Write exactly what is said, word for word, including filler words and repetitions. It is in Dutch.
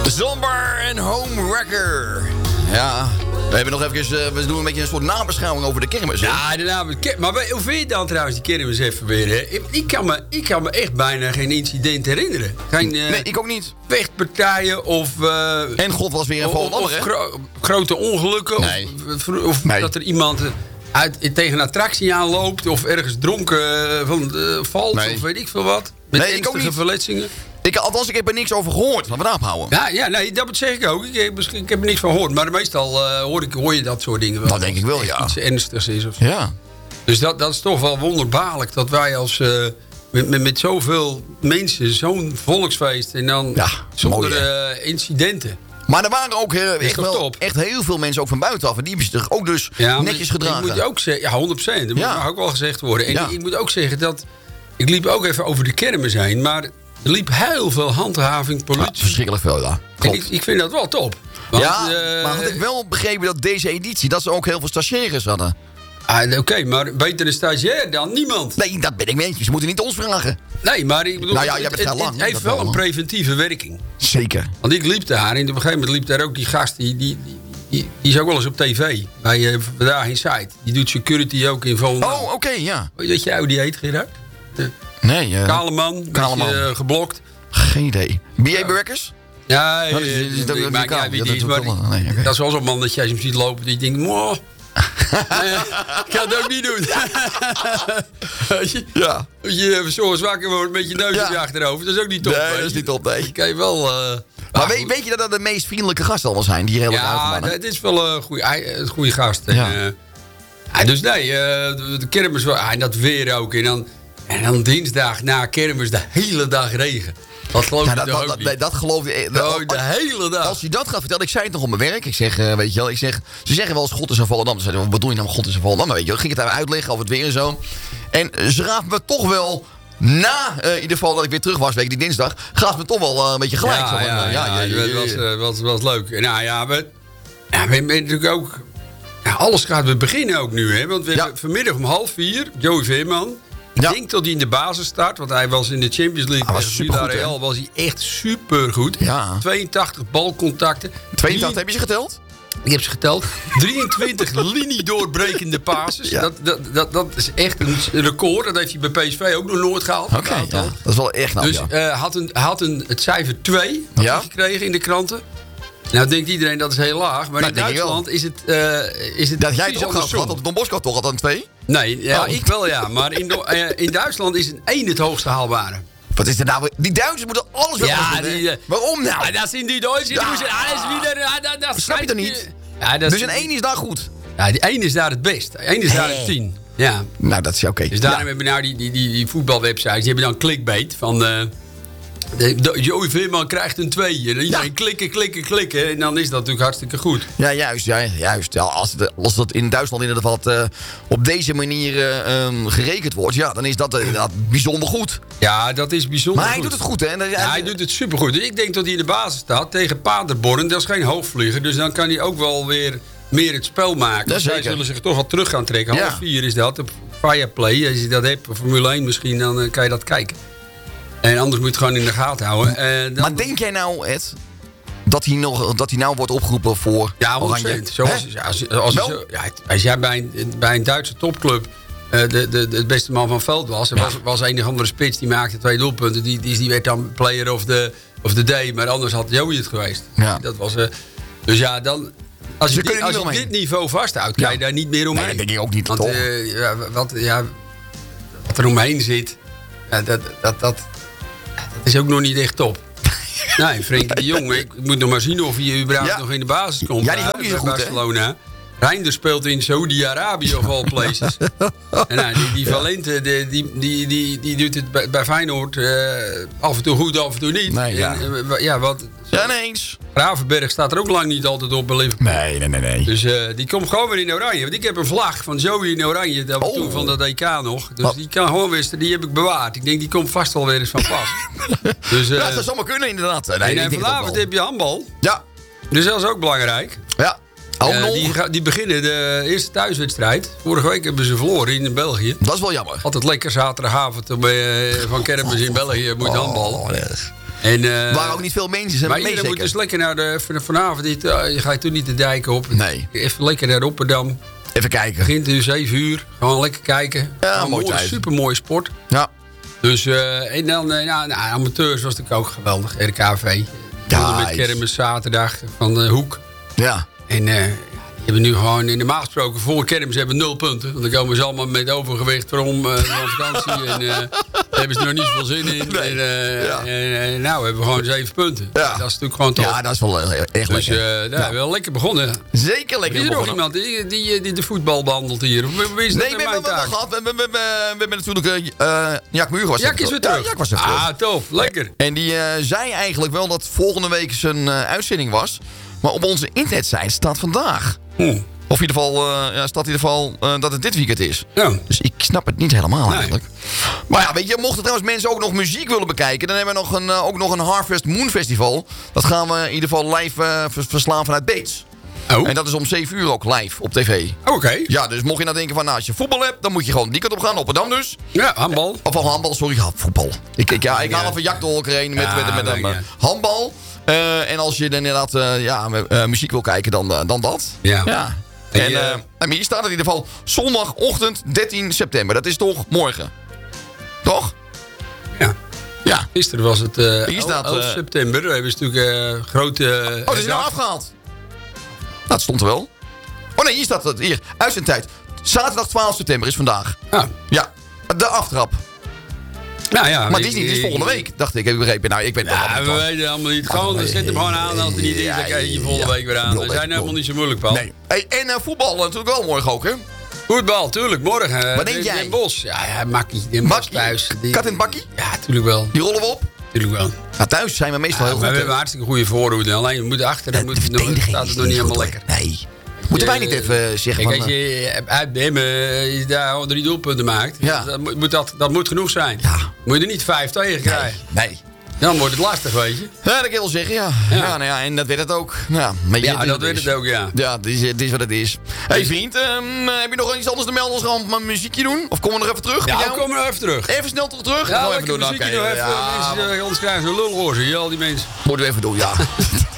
Zombar en Homewrecker. Ja, we hebben nog even, uh, we doen een beetje een soort nabeschouwing over de kermis. Hè? Ja, de naam, maar hoe vind je dan trouwens die kermis even weer? Hè? Ik, ik, kan me, ik kan me echt bijna geen incident herinneren. Geen, uh, nee, ik ook niet. Vechtpartijen of... Uh, en God was weer een volgende Of, of gro- grote ongelukken. Nee. Of, of nee. dat er iemand uit, tegen een attractie aanloopt. Of ergens dronken uh, van, uh, valt. Nee. Of weet ik veel wat. Met nee, ernstige verletsingen. Ik, althans, ik heb er niks over gehoord. Laten we daarop houden. Ja, ja nee, dat zeg ik ook. Ik heb, ik heb er niks van gehoord. Maar meestal uh, hoor, ik, hoor je dat soort dingen wel. Dat denk ik wel, ja. Iets ernstigs is of zo. Ja. Dus dat, dat is toch wel wonderbaarlijk. Dat wij als... Uh, met, met, met zoveel mensen, zo'n volksfeest. En dan ja, zonder mooi, uh, incidenten. Maar er waren ook uh, echt, wel, echt heel veel mensen ook van buitenaf. En die hebben zich ook dus ja, netjes gedragen. Ik moet ook zeggen, ja, honderd procent. Dat ja. moet ook wel gezegd worden. En ja. ik, ik moet ook zeggen dat... Ik liep ook even over de kermis heen. Maar er liep heel veel handhaving, politie. Ja, verschrikkelijk veel, ja. En ik, ik vind dat wel top. Want, ja, uh, maar had ik wel begrepen dat deze editie... dat ze ook heel veel stagiaires hadden. Ah, Oké, okay, maar beter een stagiair dan niemand. Nee, dat ben ik mee eens. Ze moeten niet ons vragen. Nee, maar ik bedoel, nou ja, het, het, het, lang, het heeft wel, wel een preventieve werking. Zeker. Want ik liep daar en op een gegeven moment liep daar ook die gast... die, die, die, die, die is ook wel eens op tv, bij uh, Vandaag Inside. Die doet security ook in Volendam. Oh, oké, okay, ja. Weet je hoe die heet, Gerard? De nee. Uh, kale man, kale man. Uh, geblokt. Geen idee. B A Burgers? Ja, ja, ik maak niet uit wie die is, maar nee, okay. Dat is wel zo'n man dat jij hem ziet lopen... die denkt, moh... ik ga het ook niet doen. je, ja. Je zo zwakker wordt met je neus ja. op je achterhoofd. Dat is ook niet top. Nee, dat is niet top, nee. Je kan wel... Uh, maar weet, weet je dat dat de meest vriendelijke gasten allemaal zijn? Die hele ja, het is wel een goede, goede gast. En, ja. uh, ja, dus nee, uh, de, de kermis... Uh, en dat weer ook. En dan, en dan dinsdag na kermis de hele dag regen. Dat geloof ja, je dat, toch dat, ook niet? Nee, dat geloof je... Dat, oh, de hele dag. Als je dat gaat vertellen... Ik zei het nog op mijn werk. Ik zeg, uh, weet je wel... Ik zeg, ze zeggen wel eens God is een Volendam. Ze zeiden, wat bedoel je nou God is een Volendam? Maar weet je wel, ging het daar uitleggen over het weer en zo. En ze gaven me toch wel... Na uh, in ieder geval dat ik weer terug was, week die dinsdag... gaven me toch wel uh, een beetje gelijk. Ja, van, ja, uh, ja, ja, ja, ja, was, uh, was, was leuk. Nou ja, we... Ja, we hebben natuurlijk ook... Ja, alles gaat we beginnen ook nu, hè. Want we ja. hebben vanmiddag om half vier... Joey Veerman... Ik ja. denk dat hij in de basis start, want hij was in de Champions League. Was Real was hij echt supergoed. Ja. tweeëntachtig balcontacten. tweeëntachtig, heb je ze geteld? Ik heb ze geteld. drieëntwintig linie-doorbrekende passes. Ja. Dat, dat, dat, dat is echt een record. Dat heeft hij bij P S V ook nog nooit gehaald. Oké, okay, ja. Dat is wel echt knap. Dus ja. uh, had, een, had een, het cijfer twee ja. gekregen in de kranten. Nou denkt iedereen dat is heel laag. Maar nou, in Duitsland is het, uh, is het... Dat jij het ook had gehad op Don Bosco toch al een twee? Nee, ja, oh. ik wel ja. Maar in, do, uh, in Duitsland is een één het hoogste haalbare. Wat is er nou? Die Duitsers moeten alles wel ja, die, uh, waarom nou? Ja, dat zijn die Duitsers. Die moeten alles weer... Uh, dat, dat snap je dat niet? Ja, dat dus een één is daar goed? Ja, die één is daar het best. één is daar het tien. Ja. Nou, dat is oké. Okay. Dus daarom ja. hebben we nou die, die, die, die voetbalwebsites. Die hebben dan clickbait van... Uh, De, de, Joey Veerman krijgt een twee. En iedereen ja. klikken, klikken, klikken. En dan is dat natuurlijk hartstikke goed. Ja, juist. Ja, juist. Ja, als, de, als dat in Duitsland inderdaad uh, op deze manier uh, um, gerekend wordt... ja, dan is dat uh, bijzonder goed. Ja, dat is bijzonder maar goed. Maar hij doet het goed, hè? Ja, hij, hij doet het supergoed. Dus ik denk dat hij in de basis staat tegen Paderborn. Dat is geen hoogvlieger. Dus dan kan hij ook wel weer meer het spel maken. Dus zij zullen zich toch wel terug gaan trekken. Ja. Half vier is dat. Op Fireplay. Als je dat hebt, of Formule één misschien, dan uh, kan je dat kijken. En anders moet je het gewoon in de gaten houden. Uh, dan... Maar denk jij nou, Ed, dat hij, nog, dat hij nou wordt opgeroepen voor ja, Oranje? Zoals, als, als, als, ja, als jij bij een, bij een Duitse topclub uh, de, de, de, het beste man van het veld was... er ja. was, was een of andere spits die maakte twee doelpunten... die, die, die werd dan player of the, of the day... maar anders had Joey het geweest. Ja. Dat was, uh, dus ja, dan... Als je, die, als je dit niveau vasthoudt, kan ja. je daar niet meer omheen. Nee, dat denk ik ook niet. Want uh, ja, wat, ja, wat er omheen zit, ja, dat... dat, dat dat is ook nog niet echt top. Nee, Frenkie de Jong. Ik moet nog maar zien of hij überhaupt ja. nog in de basis komt. Ja, die is ook niet zo goed, Barcelona. Hè? Reinder speelt in Saudi-Arabië of all places. En nou, die, die ja. Valente, die, die, die, die, die doet het bij, bij Feyenoord uh, af en toe goed, af en toe niet. Nee, ja. En, uh, ja, wat... Ja, ineens. Gravenberg staat er ook lang niet altijd op bij Liverpool. Nee, nee, nee. nee. Dus uh, die komt gewoon weer in oranje. Want ik heb een vlag van Joey in oranje. Dat was oh. toen van de D K nog. Dus wat? Die kan gewoon weer, die heb ik bewaard. Ik denk, die komt vast wel weer eens van pas. Dus, uh, ja, dat zou maar kunnen inderdaad. Nee, en en vanavond heb je handbal. Ja. Dus dat is ook belangrijk. Ja. Oh, uh, die, die beginnen de eerste thuiswedstrijd. Vorige week hebben ze verloren in België. Dat is wel jammer. Altijd lekker zaterdagavond uh, van kermis in België moet handballen. Oh, yes. En, uh, waar ook niet veel mensen zijn. Maar iedereen moet dus lekker naar de... Vanavond niet, uh, je gaat toen niet de dijk op. Nee. Even lekker naar Rotterdam. Even kijken. Begint nu zeven uur. Gewoon lekker kijken. Ja, mooi tijd. Super mooie sport. Ja. Dus, uh, en dan, uh, nou, nou, amateurs was natuurlijk ook geweldig. R K V. Ja. Met kermis zaterdag van de Hoek. Ja. En uh, die hebben nu gewoon, in normaal gesproken, voor kermis hebben nul punten. Want dan komen ze allemaal met overgewicht from uh, van vakantie. En uh, daar hebben ze er niet zoveel zin in. Nee. En, uh, Ja. en, en nou hebben we gewoon zeven punten. Ja. Dat is natuurlijk gewoon tof. Ja, dat is wel echt dus, lekker. Uh, nou, ja. wel lekker begonnen. Zeker lekker is er begonnen. nog iemand die, die, die de voetbal behandelt hier? Of wie is nee, dat we hebben wel gehad. We, we, we, we hebben natuurlijk... Uh, Jack Muur was er. Jack is weer terug. Ja, Jack was er terug. Ah, tof. Lekker. En die uh, zei eigenlijk wel dat volgende week zijn uh, uitzending was. Maar op onze internetsite staat vandaag. Hm. Of in ieder geval, uh, ja, staat in ieder geval uh, dat het dit weekend is. Ja. Dus ik snap het niet helemaal nee. eigenlijk. Maar ja, weet je, mochten trouwens mensen ook nog muziek willen bekijken... dan hebben we nog een, uh, ook nog een Harvest Moon Festival. Dat gaan we in ieder geval live uh, verslaan vanuit Beets. Oh. En dat is om zeven uur ook live op tv. Oké. Okay. Ja, dus mocht je nou denken van, nou, als je voetbal hebt... dan moet je gewoon die kant op gaan, Rotterdam dus. Ja, handbal. Of al handbal, sorry, ja, voetbal. Ik, ik, ja, ik haal even Jak door heen met, ja, met, met, met, met ja. handbal. Uh, en als je dan inderdaad uh, ja, uh, muziek wil kijken, dan, uh, dan dat. Ja. ja. En, en, uh, en hier staat het in ieder geval zondagochtend dertien september. Dat is toch morgen? Toch? Ja. Ja. Gisteren was het uh, hier staat, elf september. We hebben natuurlijk uh, grote... Uh, oh, dat is nou afgehaald. Dat stond er wel. Oh nee, hier staat het. Hier, uitzendtijd. Zaterdag twaalf september is vandaag. Ah. Ja, de aftrap. Nou ja, maar het is niet, het is volgende week, dacht ik. Heb ik begrepen. Nou, ik weet het ja, we toch. weten allemaal niet. Gewoon, zet hem gewoon aan als het niet is. Dan krijg je je volgende ja, week weer aan. We zijn helemaal niet zo moeilijk, Paul. Nee. Hey, en uh, voetbal natuurlijk wel morgen ook, hè? Voetbal, tuurlijk. Morgen. Wat denk jij? Den Bosch. Ja, ja Makkie. Den Bosch thuis. Die... Kat in het bakkie? Ja, tuurlijk wel. Die rollen we op? Tuurlijk wel. Nou, thuis zijn we meestal ja, heel maar goed. We hebben hartstikke goede voorhoede. Alleen we moeten achter. Dan moet nog, staat het nog niet helemaal lekker. Nee. Moeten wij niet even zeggen kijk, van... Als je uit Bemmen daar drie doelpunten maakt, ja. dat, moet, dat, dat moet genoeg zijn. Ja. Moet je er niet vijf tegen krijgen. Nee, nee. Dan wordt het lastig, weet je. Ja, dat kan ik wel zeggen, ja. Ja, ja, nou ja en dat weet het ook. Ja, maar ja je, dat weet het ook, ja. Ja, het is, het is wat het is. Hé hey, vriend, um, heb je nog iets anders te melden als gewoon maar muziekje doen? Of komen we nog even terug? Ja, we komen nog even terug. Even snel toch terug? Ja, even lekker doen, muziekje nog even. Ja, mensen, anders krijgen ze een lulhoor, zie je al die mensen. Moeten we even doen, ja.